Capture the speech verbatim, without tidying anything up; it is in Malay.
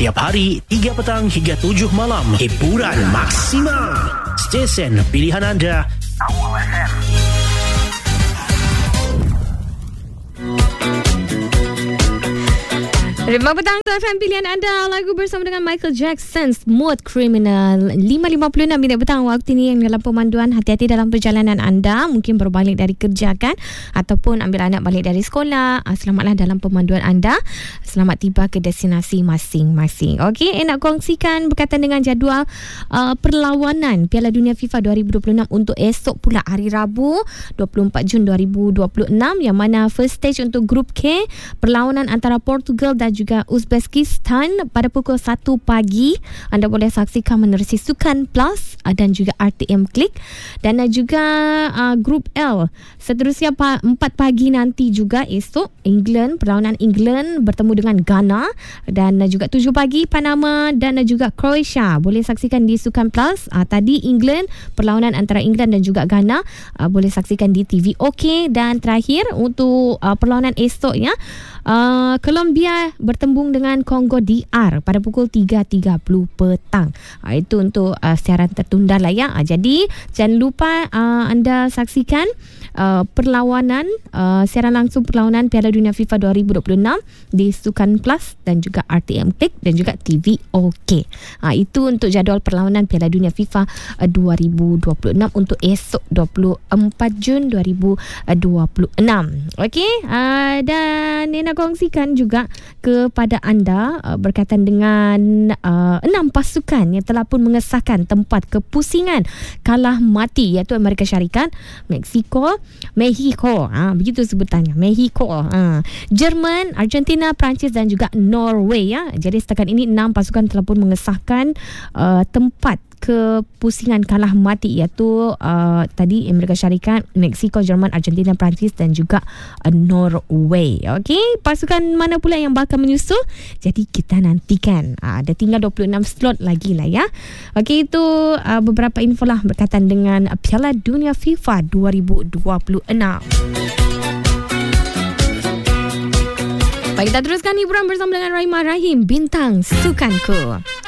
Setiap hari tiga petang hingga tujuh malam. Hiburan maksimal. Stesen pilihan anda, Awal F M. Terima petang F M pilihan anda. Lagu bersama dengan Michael Jackson, Smooth Criminal. lima lima puluh enam minit petang waktu ini yang dalam pemanduan. Hati-hati dalam perjalanan anda. Mungkin berbalik dari kerja kan, ataupun ambil anak balik dari sekolah. Selamatlah dalam pemanduan anda. Selamat tiba ke destinasi masing-masing. Okey, eh, nak kongsikan berkaitan dengan jadual uh, perlawanan Piala Dunia FIFA dua ribu dua puluh enam untuk esok pula, hari Rabu dua puluh empat Jun dua ribu dua puluh enam, yang mana first stage untuk Grup K, perlawanan antara Portugal dan juga Uzbekistan pada pukul satu pagi. Anda boleh saksikan menerusi Sukan Plus dan juga R T M Klik. Dan juga uh, Grup L seterusnya pa- empat pagi nanti juga esok, England, perlawanan England bertemu dengan Ghana. Dan uh, juga tujuh pagi Panama dan uh, juga Croatia. Boleh saksikan di Sukan Plus. Uh, tadi England, perlawanan antara England dan juga Ghana, uh, boleh saksikan di T V OK. Dan terakhir untuk uh, perlawanan esoknya, uh, Colombia bertembung dengan Kongo D R pada pukul tiga tiga puluh petang. Ha, itu untuk uh, siaran tertunda lah ya. Ha, jadi jangan lupa uh, anda saksikan uh, perlawanan, uh, siaran langsung perlawanan Piala Dunia FIFA dua ribu dua puluh enam di Sukan Plus dan juga R T M Klik dan juga T V OK. Ha, itu untuk jadual perlawanan Piala Dunia FIFA uh, dua ribu dua puluh enam untuk esok dua puluh empat Jun dua ribu dua puluh enam. Okey, uh, dan Nina kongsikan juga kepada anda uh, berkaitan dengan uh, enam pasukan yang telah pun mengesahkan tempat kepusingan kalah mati, iaitu Amerika Syarikat, Mexico, Mexico, ha, begitu sebutannya, Mexico, ha, Jerman, Argentina, Perancis dan juga Norway ya. Jadi setakat ini enam pasukan telah pun mengesahkan uh, tempat kepusingan kalah mati, iaitu uh, tadi Amerika Syarikat, Mexico, Jerman, Argentina, Perancis dan juga uh, Norway. Okey, pasukan mana pula yang bakal menyusul? Jadi kita nantikan. Uh, ada tinggal dua puluh enam slot lagi lah ya. Okey, itu uh, beberapa info lah berkaitan dengan uh, Piala Dunia FIFA dua ribu dua puluh enam. Baik, kita teruskan hiburan bersama dengan Rahimah Rahim, Bintang Sukanku.